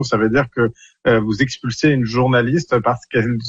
Ça veut dire que vous expulsez une journaliste parce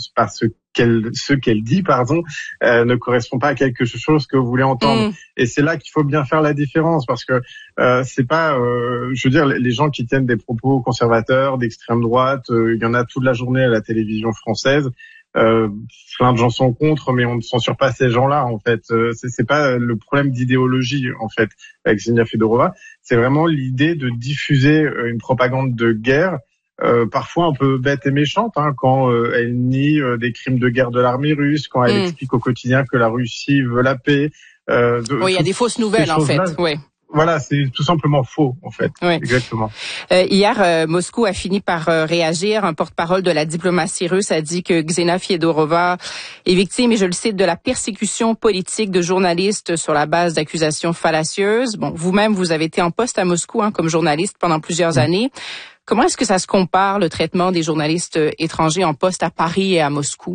ce qu'elle dit, ne correspond pas à quelque chose que vous voulez entendre. Et c'est là qu'il faut bien faire la différence, parce que c'est pas, je veux dire, les gens qui tiennent des propos conservateurs, d'extrême droite, il y en a toute la journée à la télévision française. Plein de gens sont contre, mais on ne censure pas ces gens-là, en fait. C'est pas le problème d'idéologie, en fait, avec Ksenia Fedorova. C'est vraiment l'idée de diffuser une propagande de guerre, parfois un peu bête et méchante, quand elle nie des crimes de guerre de l'armée russe, quand elle explique au quotidien que la Russie veut la paix. Oui, il y a des fausses nouvelles, en fait. Oui. Voilà, c'est tout simplement faux, en fait. Oui. Exactement. Hier, Moscou a fini par réagir. Un porte-parole de la diplomatie russe a dit que Ksenia Fedorova est victime, et je le cite, de la persécution politique de journalistes sur la base d'accusations fallacieuses. Bon, vous-même, vous avez été en poste à Moscou, comme journaliste pendant plusieurs années. Comment est-ce que ça se compare, le traitement des journalistes étrangers en poste à Paris et à Moscou?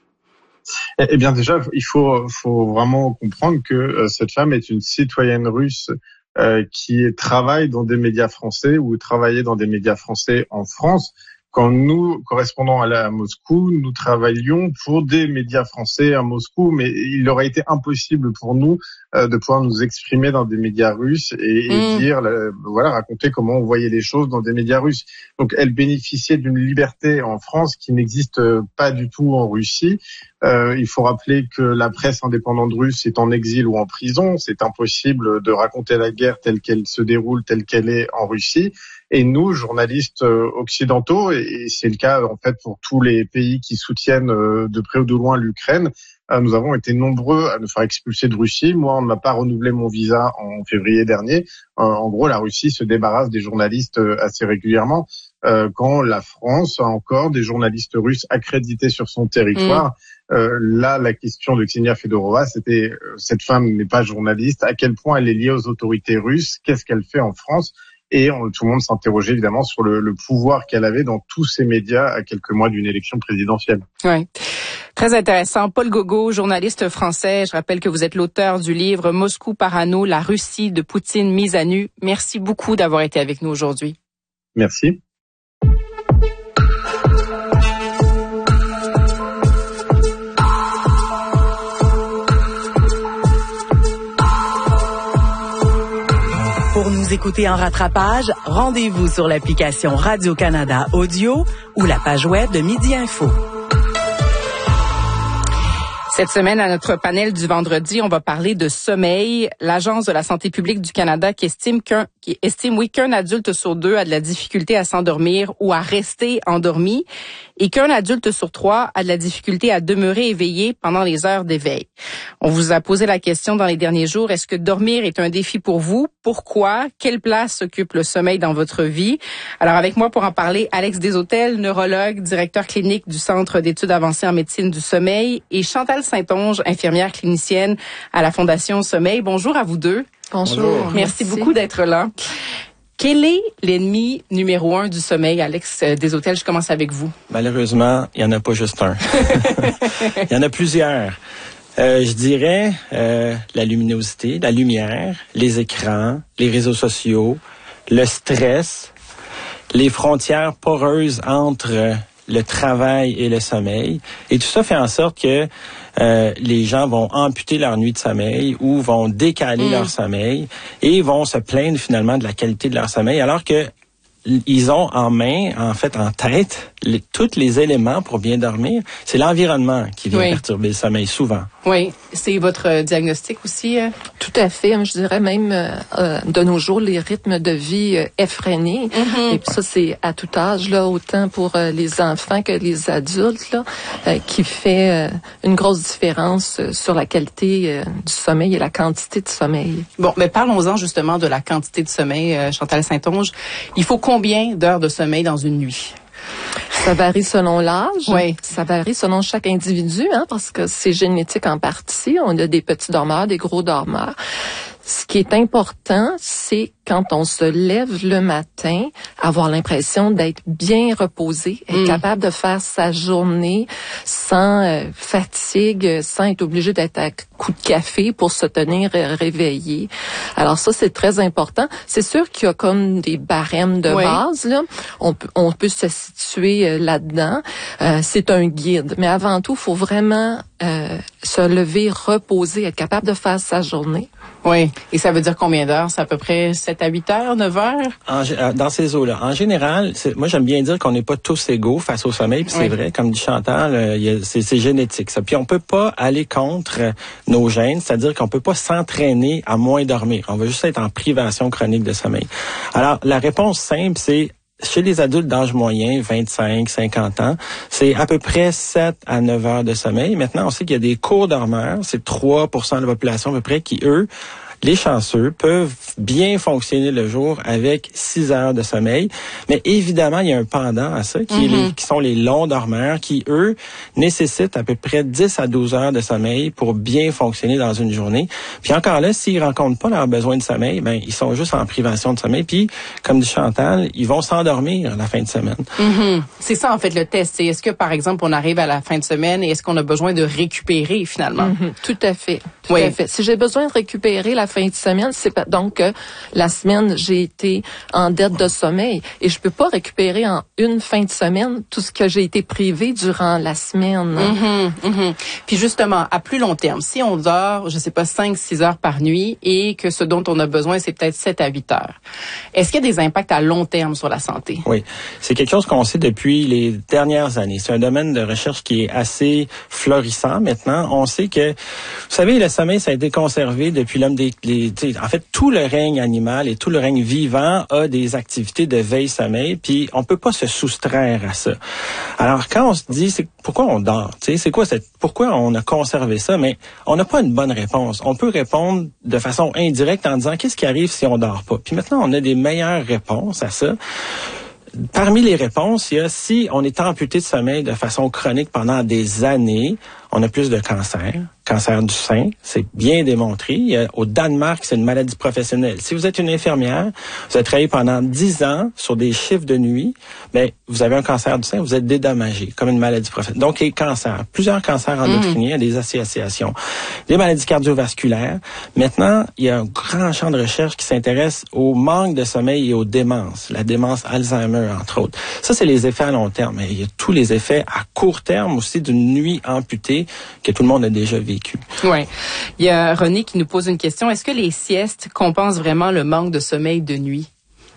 Eh bien, déjà, il faut vraiment comprendre que cette femme est une citoyenne russe qui travaille dans des médias français ou travaillait dans des médias français en France. Quand nous, correspondants à Moscou, nous travaillions pour des médias français à Moscou, mais il aurait été impossible pour nous de pouvoir nous exprimer dans des médias russes et dire, raconter comment on voyait les choses dans des médias russes. Donc, elle bénéficiait d'une liberté en France qui n'existe pas du tout en Russie. Il faut rappeler que la presse indépendante russe est en exil ou en prison. C'est impossible de raconter la guerre telle qu'elle se déroule, telle qu'elle est en Russie. Et nous, journalistes occidentaux, et c'est le cas en fait pour tous les pays qui soutiennent de près ou de loin l'Ukraine, nous avons été nombreux à nous faire expulser de Russie. Moi, on ne m'a pas renouvelé mon visa en février dernier. En gros, la Russie se débarrasse des journalistes assez régulièrement. Quand la France a encore des journalistes russes accrédités sur son territoire, là, la question de Ksenia Fedorova, c'était cette femme n'est pas journaliste. À quel point elle est liée aux autorités russes? Qu'est-ce qu'elle fait en France? Et tout le monde s'interrogeait évidemment sur le pouvoir qu'elle avait dans tous ces médias à quelques mois d'une élection présidentielle. Oui. Très intéressant. Paul Gogo, journaliste français. Je rappelle que vous êtes l'auteur du livre Moscou parano, la Russie de Poutine mise à nu. Merci beaucoup d'avoir été avec nous aujourd'hui. Merci. Pour nous écouter en rattrapage, rendez-vous sur l'application Radio-Canada Audio ou la page web de Midi Info. Cette semaine, à notre panel du vendredi, on va parler de sommeil. L'Agence de la santé publique du Canada qui estime qu'un adulte sur 2 a de la difficulté à s'endormir ou à rester endormi, et qu'un adulte sur 3 a de la difficulté à demeurer éveillé pendant les heures d'éveil. On vous a posé la question dans les derniers jours, est-ce que dormir est un défi pour vous? Pourquoi? Quelle place occupe le sommeil dans votre vie? Alors avec moi pour en parler, Alex Desautels, neurologue, directeur clinique du Centre d'études avancées en médecine du sommeil, et Chantal Saint-Onge, infirmière clinicienne à la Fondation Sommeil. Bonjour à vous deux. Bonjour. Merci beaucoup d'être là. Quel est l'ennemi numéro 1 du sommeil, Alex Desautels? Je commence avec vous. Malheureusement, il n'y en a pas juste un. Il y en a plusieurs. Je dirais la luminosité, la lumière, les écrans, les réseaux sociaux, le stress, les frontières poreuses entre le travail et le sommeil. Et tout ça fait en sorte que les gens vont amputer leur nuit de sommeil ou vont décaler leur sommeil et vont se plaindre finalement de la qualité de leur sommeil, alors que ils ont en main, en tête, tous les éléments pour bien dormir. C'est l'environnement qui vient perturber le sommeil souvent. Oui, c'est votre diagnostic aussi? Tout à fait. Je dirais même de nos jours, les rythmes de vie effrénés. Et puis ça, c'est à tout âge, là, autant pour les enfants que les adultes, là, qui fait une grosse différence sur la qualité du sommeil et la quantité de sommeil. Bon, mais parlons-en justement de la quantité de sommeil, Chantal Saint-Onge. Il faut combien d'heures de sommeil dans une nuit? Ça varie selon l'âge. Oui. Ça varie selon chaque individu, parce que c'est génétique en partie. On a des petits dormeurs, des gros dormeurs. Ce qui est important, c'est quand on se lève le matin, avoir l'impression d'être bien reposé, être capable de faire sa journée sans fatigue, sans être obligé d'être à coup de café pour se tenir réveillé. Alors ça, c'est très important. C'est sûr qu'il y a comme des barèmes de base, là. On peut se situer là-dedans. C'est un guide. Mais avant tout, il faut vraiment se lever, reposer, être capable de faire sa journée. Oui. Et ça veut dire combien d'heures? C'est à peu près 7 à 8 heures, 9 heures? Dans ces eaux-là. En général, moi, j'aime bien dire qu'on n'est pas tous égaux face au sommeil, puis c'est vrai, comme dit Chantal, c'est génétique, ça. Puis on peut pas aller contre nos gènes, c'est-à-dire qu'on peut pas s'entraîner à moins dormir. On va juste être en privation chronique de sommeil. Alors, la réponse simple, c'est chez les adultes d'âge moyen, 25, 50 ans, c'est à peu près 7 à 9 heures de sommeil. Maintenant, on sait qu'il y a des courts dormeurs, c'est 3% de la population à peu près qui, eux, les chanceux peuvent bien fonctionner le jour avec 6 heures de sommeil. Mais évidemment, il y a un pendant à ça, qui sont les longs dormeurs, qui, eux, nécessitent à peu près 10 à 12 heures de sommeil pour bien fonctionner dans une journée. Puis encore là, s'ils rencontrent pas leurs besoins de sommeil, ben ils sont juste en privation de sommeil. Puis, comme dit Chantal, ils vont s'endormir à la fin de semaine. C'est ça, en fait, le test. C'est est-ce que, par exemple, on arrive à la fin de semaine et est-ce qu'on a besoin de récupérer, finalement? Tout à fait. Tout à fait. Si j'ai besoin de récupérer la fin de semaine, c'est pas donc la semaine j'ai été en dette de sommeil et je peux pas récupérer en une fin de semaine tout ce que j'ai été privé durant la semaine. Puis justement, à plus long terme, si on dort, je sais pas, 5-6 heures par nuit et que ce dont on a besoin, c'est peut-être 7 à 8 heures, est-ce qu'il y a des impacts à long terme sur la santé? Oui, c'est quelque chose qu'on sait depuis les dernières années. C'est un domaine de recherche qui est assez florissant maintenant. On sait que, vous savez, le sommeil, ça a été conservé depuis l'homme en fait, tout le règne animal et tout le règne vivant a des activités de veille-sommeil, puis on peut pas se soustraire à ça. Alors, quand on se dit, c'est pourquoi on dort, c'est quoi pourquoi on a conservé ça, mais on n'a pas une bonne réponse. On peut répondre de façon indirecte en disant, qu'est-ce qui arrive si on dort pas? Puis maintenant, on a des meilleures réponses à ça. Parmi les réponses, il y a si on est amputé de sommeil de façon chronique pendant des années, on a plus de cancer du sein, c'est bien démontré. Au Danemark, c'est une maladie professionnelle. Si vous êtes une infirmière, vous avez travaillé pendant 10 ans sur des chiffres de nuit, mais vous avez un cancer du sein, vous êtes dédommagé comme une maladie professionnelle. Donc, les cancers, plusieurs cancers endocriniens, des associations, des maladies cardiovasculaires. Maintenant, il y a un grand champ de recherche qui s'intéresse au manque de sommeil et aux démences, la démence Alzheimer, entre autres. Ça, c'est les effets à long terme, mais il y a tous les effets à court terme aussi d'une nuit amputée que tout le monde a déjà vécu. Oui. Il y a René qui nous pose une question. Est-ce que les siestes compensent vraiment le manque de sommeil de nuit?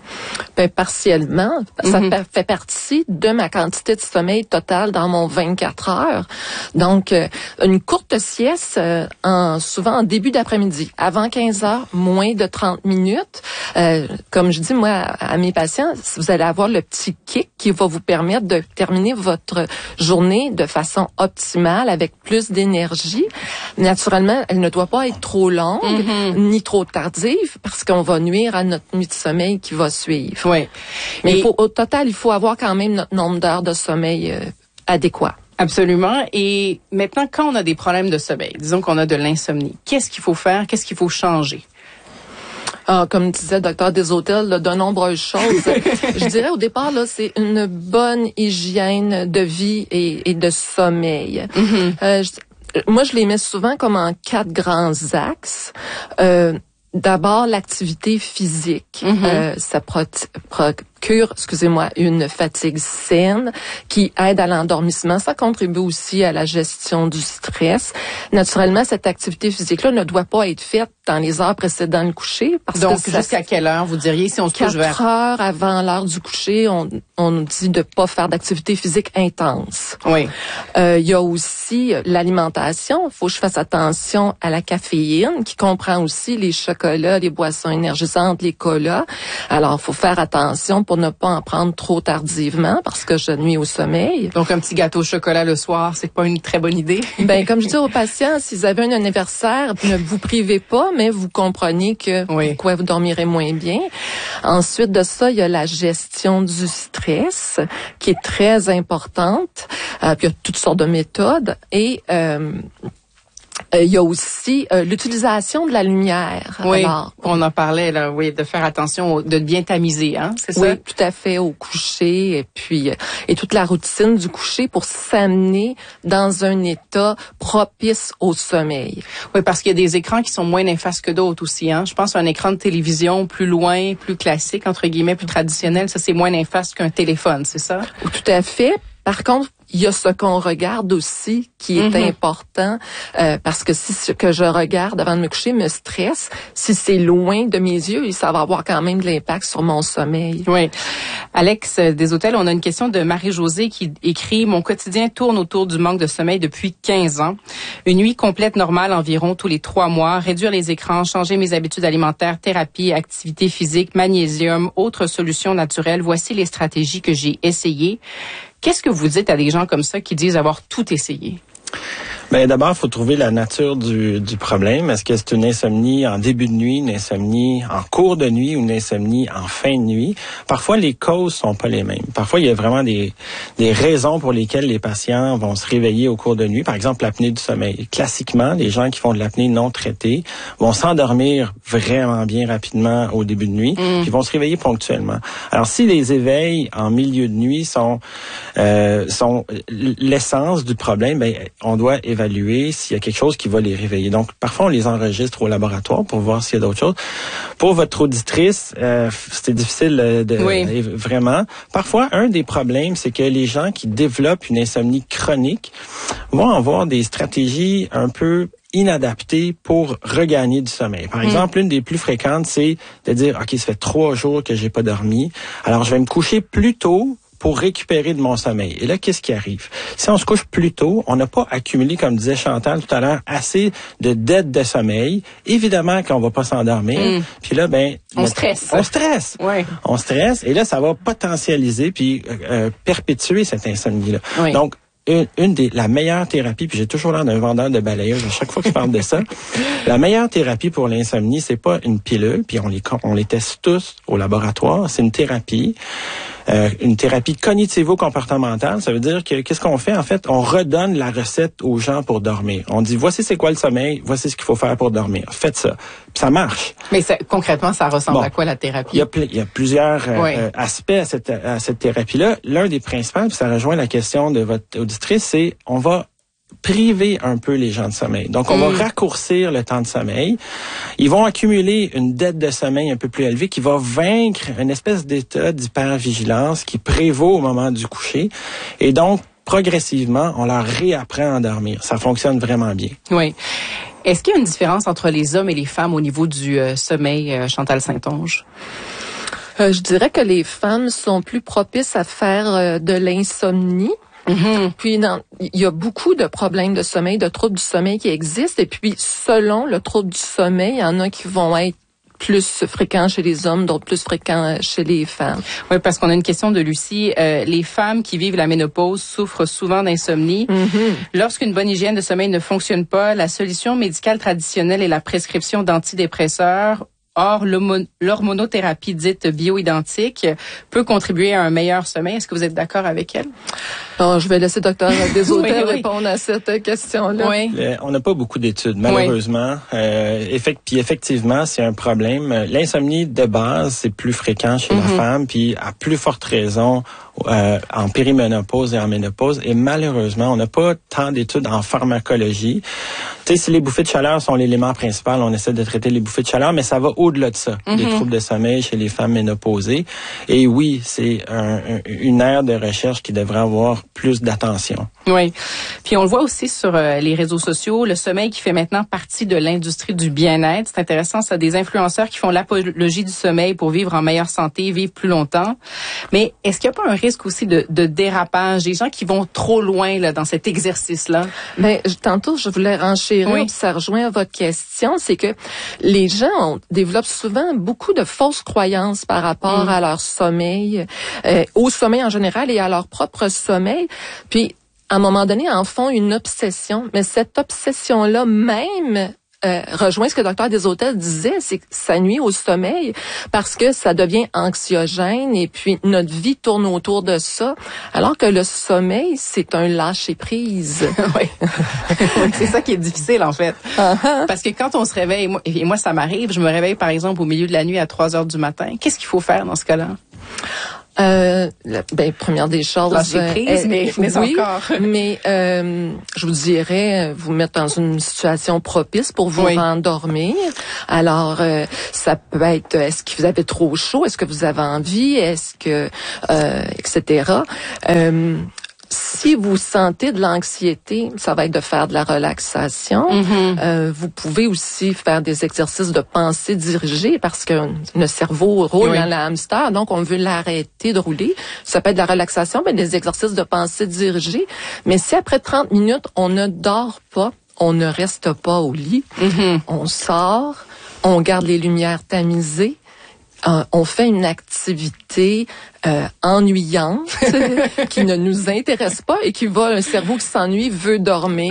Ben, partiellement. Ça fait partie de ma quantité de sommeil totale dans mon 24 heures. Donc, une courte sieste, souvent en début d'après-midi, avant 15 heures, moins de 30 minutes. Comme je dis, moi, à mes patients, vous allez avoir le petit kick qui va vous permettre de terminer votre journée de façon optimale, avec plus d'énergie. Naturellement, elle ne doit pas être trop longue, ni trop tardive, parce qu'on va nuire à notre nuit de sommeil qui va suivre. Oui. Mais au total, il faut avoir quand même notre nombre d'heures de sommeil adéquat. Absolument. Et maintenant, quand on a des problèmes de sommeil, disons qu'on a de l'insomnie, qu'est-ce qu'il faut faire? Qu'est-ce qu'il faut changer? Comme disait le Dr Desautels, de nombreuses choses. Je dirais au départ, là, c'est une bonne hygiène de vie et de sommeil. Moi, je les mets souvent comme en 4 grands axes. D'abord, l'activité physique. Ça procure, une fatigue saine qui aide à l'endormissement. Ça contribue aussi à la gestion du stress. Naturellement, cette activité physique-là ne doit pas être faite dans les heures précédant le coucher. Donc, jusqu'à quelle heure, vous diriez, si on se couche vers 4 heures avant l'heure du coucher, on nous dit de pas faire d'activité physique intense. Oui. Il y a aussi l'alimentation. Il faut que je fasse attention à la caféine, qui comprend aussi les chocolats, les boissons énergisantes, les colas. Alors, il faut faire attention pour ne pas en prendre trop tardivement, parce que je nuis au sommeil. Donc, un petit gâteau au chocolat le soir, c'est pas une très bonne idée? Ben, comme je dis aux patients, s'ils avaient un anniversaire, ne vous privez pas, mais vous comprenez que pourquoi vous dormirez moins bien. Ensuite de ça, il y a la gestion du stress, qui est très importante. Puis il y a toutes sortes de méthodes. Et Il y a aussi l'utilisation de la lumière. Oui, alors, on en parlait là, oui, de faire attention, de bien tamiser, hein, c'est ça? Oui, tout à fait, au coucher, et puis et toute la routine du coucher pour s'amener dans un état propice au sommeil. Oui, parce qu'il y a des écrans qui sont moins néfastes que d'autres aussi, hein. Je pense à un écran de télévision plus loin, plus classique entre guillemets, plus traditionnel, ça c'est moins néfaste qu'un téléphone, c'est ça? Tout à fait. Par contre, il y a ce qu'on regarde aussi qui est important, parce que si ce que je regarde avant de me coucher me stresse, si c'est loin de mes yeux, ça va avoir quand même de l'impact sur mon sommeil. Oui. Alex des Hôtels, on a une question de Marie-Josée qui écrit « Mon quotidien tourne autour du manque de sommeil depuis 15 ans. Une nuit complète normale environ tous les 3 mois, réduire les écrans, changer mes habitudes alimentaires, thérapie, activité physique, magnésium, autres solutions naturelles. Voici les stratégies que j'ai essayées. » Qu'est-ce que vous dites à des gens comme ça qui disent avoir tout essayé? Ben d'abord, il faut trouver la nature du problème. Est-ce que c'est une insomnie en début de nuit, une insomnie en cours de nuit ou une insomnie en fin de nuit? Parfois, les causes sont pas les mêmes. Parfois, il y a vraiment des raisons pour lesquelles les patients vont se réveiller au cours de nuit. Par exemple, l'apnée du sommeil. Classiquement, les gens qui font de l'apnée non traitée vont s'endormir vraiment bien rapidement au début de nuit, puis vont se réveiller ponctuellement. Alors, si les éveils en milieu de nuit sont l'essence du problème, ben on doit évaluer s'il y a quelque chose qui va les réveiller. Donc, parfois, on les enregistre au laboratoire pour voir s'il y a d'autres choses. Pour votre auditrice, c'était difficile vraiment. Parfois, un des problèmes, c'est que les gens qui développent une insomnie chronique vont avoir des stratégies un peu inadaptées pour regagner du sommeil. Par exemple, une des plus fréquentes, c'est de dire, OK, ça fait 3 jours que j'ai pas dormi, alors je vais me coucher plus tôt pour récupérer de mon sommeil. Et là, qu'est-ce qui arrive? Si on se couche plus tôt, on n'a pas accumulé, comme disait Chantal tout à l'heure, assez de dettes de sommeil. Évidemment qu'on va pas s'endormir. Puis là, on stresse. On stresse. Ouais. On stresse. Et là, ça va potentialiser puis perpétuer cette insomnie-là. Oui. Donc, la meilleure thérapie, puis j'ai toujours l'air d'un vendeur de balayage à chaque fois que je parle de ça, la meilleure thérapie pour l'insomnie, c'est pas une pilule, puis on les teste tous au laboratoire, c'est une thérapie cognitivo-comportementale. Ça veut dire que qu'est-ce qu'on fait? En fait, on redonne la recette aux gens pour dormir. On dit, voici c'est quoi le sommeil, voici ce qu'il faut faire pour dormir. Faites ça. Puis ça marche. Mais concrètement, ça ressemble à quoi la thérapie? Il y a plusieurs aspects à cette thérapie-là. L'un des principaux, puis ça rejoint la question de votre auditrice, c'est on va priver un peu les gens de sommeil. Donc, on va raccourcir le temps de sommeil. Ils vont accumuler une dette de sommeil un peu plus élevée qui va vaincre une espèce d'état d'hypervigilance qui prévaut au moment du coucher. Et donc, progressivement, on leur réapprend à dormir. Ça fonctionne vraiment bien. Oui. Est-ce qu'il y a une différence entre les hommes et les femmes au niveau du sommeil, Chantal Saint-Onge? Je dirais que les femmes sont plus propices à faire de l'insomnie. Puis, il y a beaucoup de problèmes de sommeil, de troubles du sommeil qui existent. Et puis, selon le trouble du sommeil, il y en a qui vont être plus fréquents chez les hommes, d'autres plus fréquents chez les femmes. Oui, parce qu'on a une question de Lucie. Les femmes qui vivent la ménopause souffrent souvent d'insomnie. Lorsqu'une bonne hygiène de sommeil ne fonctionne pas, la solution médicale traditionnelle est la prescription d'antidépresseurs. Or, l'hormonothérapie dite bioidentique peut contribuer à un meilleur sommeil. Est-ce que vous êtes d'accord avec elle? Alors, je vais laisser Dr. des Hôtels répondre à cette question-là. Oui. On n'a pas beaucoup d'études, malheureusement. Puis effectivement, c'est un problème. L'insomnie de base, c'est plus fréquent chez la femme, puis à plus forte raison en périménopause et en ménopause. Et malheureusement, on n'a pas tant d'études en pharmacologie. Tu sais, si les bouffées de chaleur sont l'élément principal, on essaie de traiter les bouffées de chaleur, mais ça va au-delà de ça, des troubles de sommeil chez les femmes ménopausées. Et oui, c'est une aire de recherche qui devrait avoir plus d'attention. Oui. Puis on le voit aussi sur les réseaux sociaux, le sommeil qui fait maintenant partie de l'industrie du bien-être. C'est intéressant, ça, des influenceurs qui font l'apologie du sommeil pour vivre en meilleure santé, vivre plus longtemps. Mais est-ce qu'il n'y a pas un risque aussi de dérapage, des gens qui vont trop loin là dans cet exercice-là? Ben, tantôt, je voulais renchérir, puis ça rejoint à votre question, c'est que les gens développent souvent beaucoup de fausses croyances par rapport à leur sommeil, au sommeil en général et à leur propre sommeil. Puis, à un moment donné, en font une obsession. Mais cette obsession-là même rejoint ce que le docteur Desautels disait, c'est que ça nuit au sommeil parce que ça devient anxiogène et puis notre vie tourne autour de ça, alors que le sommeil, c'est un lâcher-prise. Oui. C'est ça qui est difficile, en fait. Parce que quand on se réveille, moi, ça m'arrive, je me réveille, par exemple, au milieu de la nuit à 3 heures du matin. Qu'est-ce qu'il faut faire dans ce cas-là? Première des choses, mais oui, encore. Mais je vous dirais, vous mettre dans une situation propice pour vous rendormir. Alors, ça peut être, est-ce que vous avez trop chaud, est-ce que vous avez envie, est-ce que, etc. Si vous sentez de l'anxiété, ça va être de faire de la relaxation. Vous pouvez aussi faire des exercices de pensée dirigée parce que le cerveau roule dans le hamster, donc on veut l'arrêter de rouler. Ça peut être de la relaxation, mais des exercices de pensée dirigée. Mais si après 30 minutes, on ne dort pas, on ne reste pas au lit, on sort, on garde les lumières tamisées, on fait une activité ennuyante qui ne nous intéresse pas et qui va, un cerveau qui s'ennuie veut dormir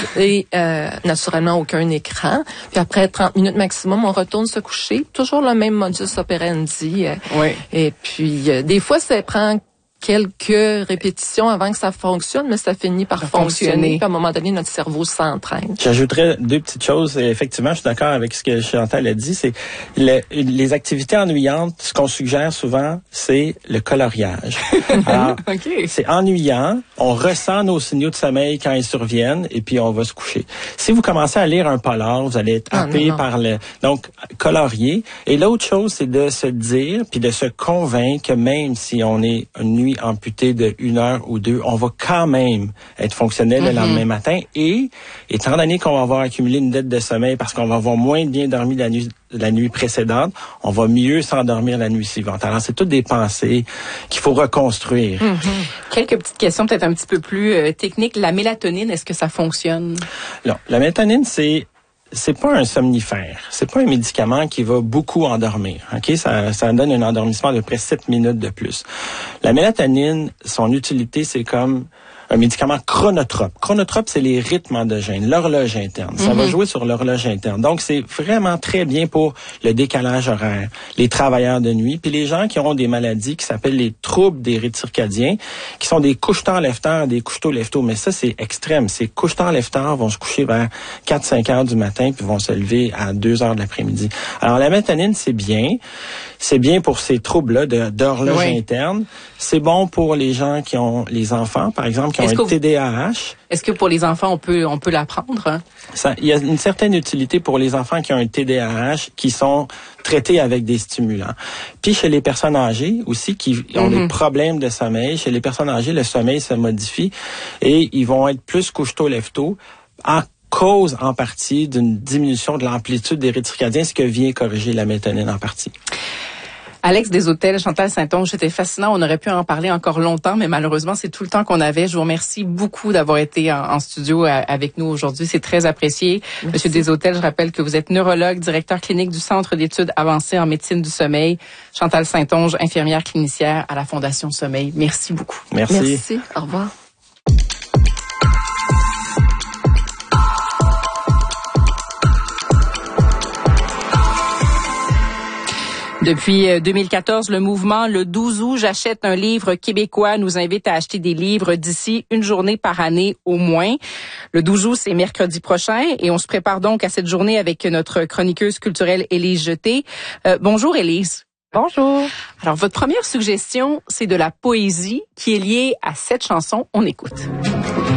et naturellement aucun écran. Puis après 30 minutes maximum, on retourne se coucher. Toujours le même modus operandi. Et puis des fois, ça prend quelques répétitions avant que ça fonctionne, mais ça finit par fonctionner. Puis à un moment donné, notre cerveau s'entraîne. J'ajouterais 2 petites choses. Effectivement, je suis d'accord avec ce que Chantal a dit. C'est les activités ennuyantes. Ce qu'on suggère souvent, c'est le coloriage. Alors, c'est ennuyant. On ressent nos signaux de sommeil quand ils surviennent, et puis on va se coucher. Si vous commencez à lire un polar, vous allez être happé par donc colorier. Et l'autre chose, c'est de se dire, puis de se convaincre que même si on est une nuit amputée de 1 heure ou 2, on va quand même être fonctionnel le lendemain matin. Et étant donné qu'on va avoir accumulé une dette de sommeil parce qu'on va avoir moins bien dormi la nuit précédente, on va mieux s'endormir la nuit suivante. Alors, c'est toutes des pensées qu'il faut reconstruire. Quelques petites questions peut-être un petit peu plus techniques. La mélatonine, est-ce que ça fonctionne? Non, la mélatonine, c'est pas un somnifère. C'est pas un médicament qui va beaucoup endormir. OK? Ça donne un endormissement de près 7 minutes de plus. La mélatonine, son utilité, c'est comme un médicament chronotrope. Chronotrope, c'est les rythmes endogènes, l'horloge interne. Ça va jouer sur l'horloge interne. Donc, c'est vraiment très bien pour le décalage horaire, les travailleurs de nuit, puis les gens qui ont des maladies qui s'appellent les troubles des rythmes circadiens, qui sont des couche-tard-lève-tard, des couche-tôt-lève-tôt. Mais ça, c'est extrême. Ces couche-tard-lève-tard vont se coucher vers 4-5 heures du matin, puis vont se lever à 2 heures de l'après-midi. Alors, la mélatonine, c'est bien. C'est bien pour ces troubles-là d'horloge interne. C'est bon pour les gens qui ont les enfants, par exemple, qui ont un TDAH. Est-ce que pour les enfants, on peut l'apprendre? Hein? Il y a une certaine utilité pour les enfants qui ont un TDAH, qui sont traités avec des stimulants. Puis chez les personnes âgées aussi, qui ont des problèmes de sommeil, chez les personnes âgées, le sommeil se modifie et ils vont être plus couche-tôt, lève-tôt, à cause en partie d'une diminution de l'amplitude des rythmes circadiens, ce que vient corriger la mélatonine en partie. Alex Desautels, Chantal Saint-Onge, c'était fascinant. On aurait pu en parler encore longtemps, mais malheureusement, c'est tout le temps qu'on avait. Je vous remercie beaucoup d'avoir été en studio avec nous aujourd'hui. C'est très apprécié. Merci. Monsieur Desautels, je rappelle que vous êtes neurologue, directeur clinique du Centre d'études avancées en médecine du sommeil. Chantal Saint-Onge, infirmière clinicière à la Fondation Sommeil. Merci beaucoup. Merci. Merci. Au revoir. Depuis 2014, le mouvement Le 12 août, j'achète un livre québécois nous invite à acheter des livres d'ici une journée par année au moins. Le 12 août, c'est mercredi prochain et on se prépare donc à cette journée avec notre chroniqueuse culturelle Élise Jeté. Bonjour Élise. Bonjour. Alors, votre première suggestion, c'est de la poésie qui est liée à cette chanson. On écoute.